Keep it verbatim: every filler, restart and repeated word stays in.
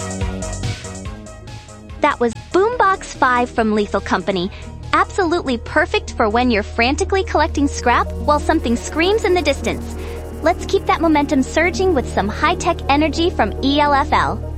That was Boombox five from Lethal Company. Absolutely perfect for when you're frantically collecting scrap while something screams in the distance. Let's keep that momentum surging with some high-tech energy from E L F L.